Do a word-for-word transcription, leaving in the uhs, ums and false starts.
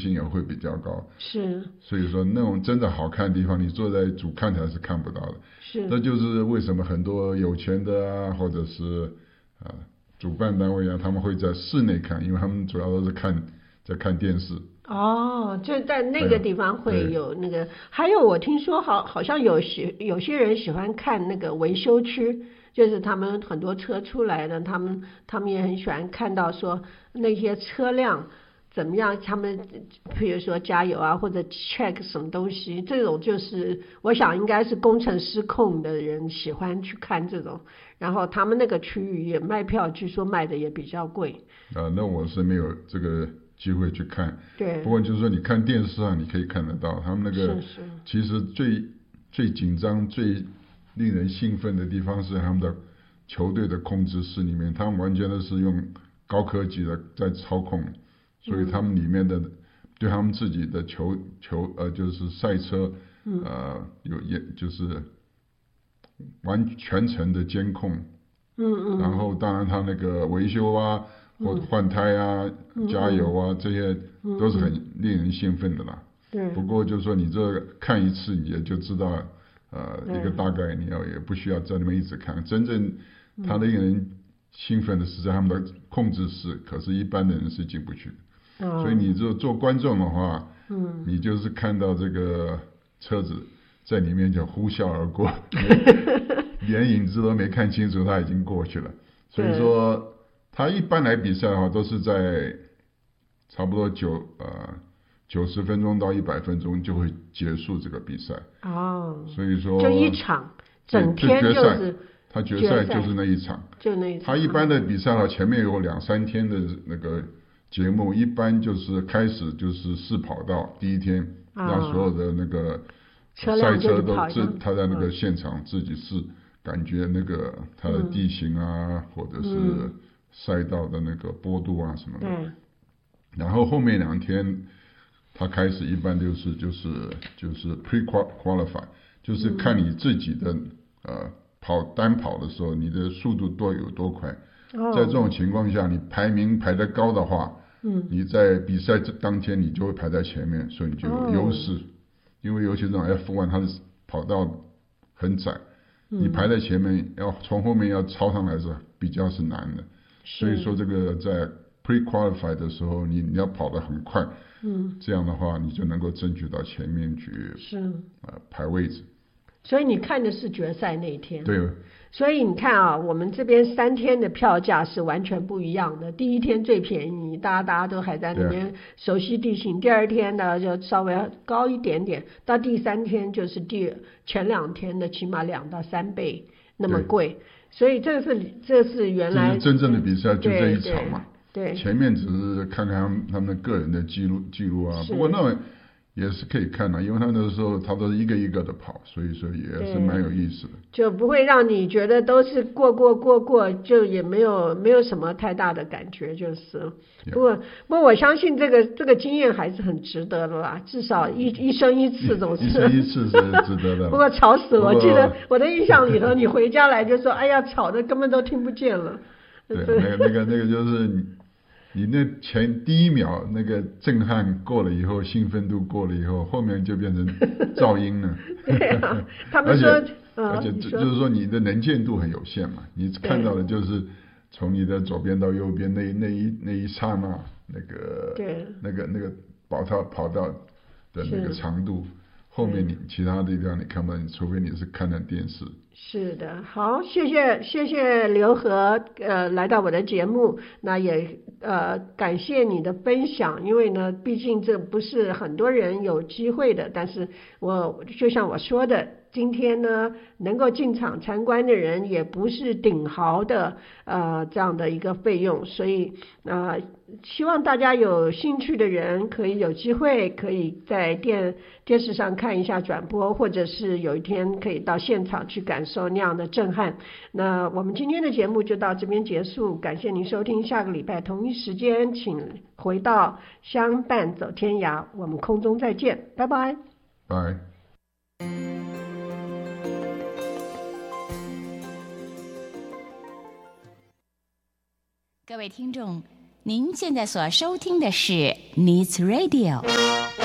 性也会比较高。 是， 所以说那种真的好看的地方，你坐在主看台是看不到的。 是， 这就是为什么很多有钱的啊，或者是啊主办单位啊，他们会在室内看，因为他们主要都是看在看电视。 哦，就在那个地方会有那个，还有我听说好好像有喜有些人喜欢看那个维修区，就是他们很多车出来的，他们他们也很喜欢看到说那些车辆怎么样，他们比如说加油啊或者 check 什么东西，这种就是我想应该是工程失控的人喜欢去看这种，然后他们那个区域也卖票，据说卖的也比较贵。 啊，那我是没有这个机会去看， 对。 不过就是说你看电视上你可以看得到，他们那个是是其实最最紧张、最令人兴奋的地方是他们的球队的控制室里面，他们完全都是用高科技的在操控，所以他们里面的、嗯、对他们自己的球球呃就是赛车、嗯、呃有也就是完全程的监控， 嗯嗯， 然后当然他那个维修啊。或换胎啊、嗯、加油啊、嗯、这些都是很令人兴奋的啦。 对。 不过就是说你这看一次你也就知道，呃，一个大概，你要也不需要在那边一直看。真正他令人兴奋的是在他们的控制室，可是一般的人是进不去的。哦、所以你就做观众的话，嗯，你就是看到这个车子在你面前呼啸而过，连影子都没看清楚，他已经过去了。所以说。他一般来比赛的话，都是在差不多九呃九十分钟到一百分钟就会结束这个比赛。哦。所以说。 就一场，整天就是。 他决赛就是那一场。 就那一场。 他一般的比赛的话，前面有两三天的那个节目，一般就是开始就是试跑道，第一天让所有的那个赛车都自他在那个现场自己试，感觉那个他的地形啊，或者是。赛道的那个坡度啊什么的，嗯、然后后面两天，他开始一般就是就是就是 pre qualify， 就是看你自己的、嗯、呃跑单跑的时候，你的速度多有多快。哦、在这种情况下，你排名排得高的话，嗯、你在比赛当天你就会排在前面，所以你就有优势。哦、因为尤其这种 F 一 它的跑道很窄，嗯、你排在前面，要从后面要超上来是比较是难的。所以说这个在 pre-qualify 的时候，你你要跑得很快，嗯，这样的话你就能够争取到前面去， 是呃排位置。 所以你看的是决赛那一天。 对。 所以你看啊，我们这边三天的票价是完全不一样的。第一天最便宜，大家大家都还在那边熟悉地形。第二天呢就稍微高一点点，到第三天就是第前两天的起码两到三倍那么贵。所以这是这是原来这是真正的比赛，就这一场嘛。 对。对前面只是看看他们他们的个人的记录记录啊，不过那也是可以看的，因为他那时候他都是一个一个的跑，所以说也是蛮有意思的。 就不会让你觉得都是过过过过，就也没有没有什么太大的感觉，就是。不过不过我相信这个这个经验还是很值得的啦，至少一一生一次总是。 一生一次是值得的。 不过吵死我，记得我的印象里头，你回家来就说，哎呀，吵的根本都听不见了。 对，那个那个那个就是你。你那前第一秒那个震撼过了以后，兴奋度过了以后，后面就变成噪音了。 对啊，他们说， 而且、嗯、而且就是说你的能见度很有限嘛，你看到的就是从你的左边到右边那那一那一刹那那个对那个那个跑道跑道的那个长度，后面你其他的地方你看不到，除非你是看的电视。 是的，好，谢谢谢谢刘和呃来到我的节目，那也呃感谢你的分享，因为呢，毕竟这不是很多人有机会的，但是我就像我说的，今天呢能够进场参观的人也不是顶豪的呃这样的一个费用，所以呃希望大家有兴趣的人可以有机会可以在电电视上看一下转播，或者是有一天可以到现场去感受那样的震撼。那我们今天的节目就到这边结束，感谢您收听，下个礼拜同一时间请回到相伴走天涯，我们空中再见，拜拜。 拜。 各位听众， 您现在所收听的是 News Radio。